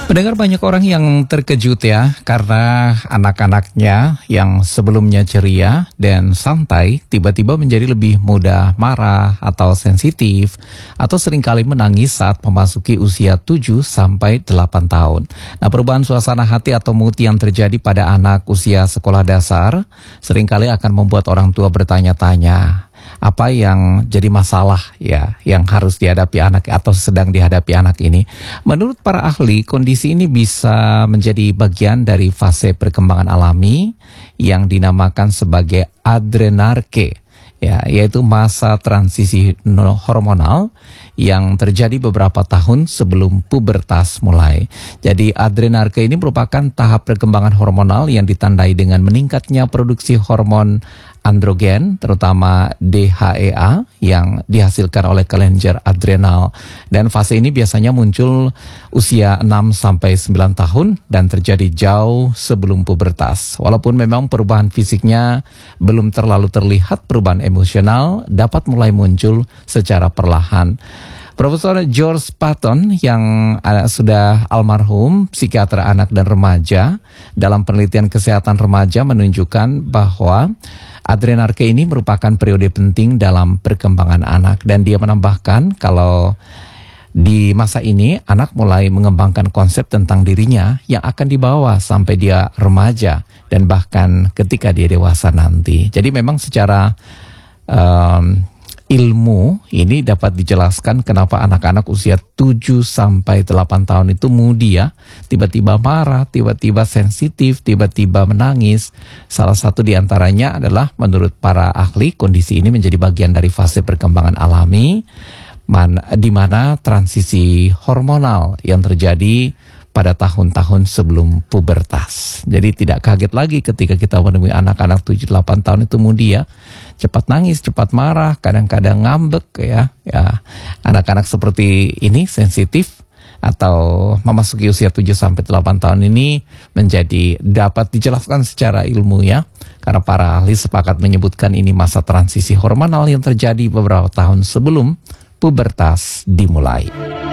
Pendengar, banyak orang yang terkejut ya karena anak-anaknya yang sebelumnya ceria dan santai tiba-tiba menjadi lebih mudah marah atau sensitif atau seringkali menangis saat memasuki usia 7 sampai 8 tahun. Nah, perubahan suasana hati atau mood yang terjadi pada anak usia sekolah dasar seringkali akan membuat orang tua bertanya-tanya, apa yang jadi masalah ya yang harus dihadapi anak atau sedang dihadapi anak ini. Menurut para ahli, kondisi ini bisa menjadi bagian dari fase perkembangan alami yang dinamakan sebagai adrenarke, ya, yaitu masa transisi hormonal yang terjadi beberapa tahun sebelum pubertas mulai. Jadi adrenarke ini merupakan tahap perkembangan hormonal yang ditandai dengan meningkatnya produksi hormon androgen, terutama DHEA yang dihasilkan oleh kelenjar adrenal. Dan fase ini biasanya muncul usia 6 sampai 9 tahun dan terjadi jauh sebelum pubertas. Walaupun memang perubahan fisiknya belum terlalu terlihat, perubahan emosional dapat mulai muncul secara perlahan. Profesor George Patton yang sudah almarhum, psikiater anak dan remaja, dalam penelitian kesehatan remaja menunjukkan bahwa adrenarke ini merupakan periode penting dalam perkembangan anak. Dan dia menambahkan kalau di masa ini anak mulai mengembangkan konsep tentang dirinya yang akan dibawa sampai dia remaja dan bahkan ketika dia dewasa nanti. Jadi memang secara ilmu ini dapat dijelaskan kenapa anak-anak usia 7 sampai 8 tahun itu moody ya. Tiba-tiba marah, tiba-tiba sensitif, tiba-tiba menangis. Salah satu diantaranya adalah menurut para ahli kondisi ini menjadi bagian dari fase perkembangan alami di mana transisi hormonal yang terjadi pada tahun-tahun sebelum pubertas. Jadi tidak kaget lagi ketika kita menemui anak-anak 7-8 tahun itu moody ya. Cepat nangis, cepat marah, kadang-kadang ngambek ya. Anak-anak seperti ini sensitif atau memasuki usia 7 sampai 8 tahun ini menjadi dapat dijelaskan secara ilmu ya. Karena para ahli sepakat menyebutkan ini masa transisi hormonal yang terjadi beberapa tahun sebelum pubertas dimulai.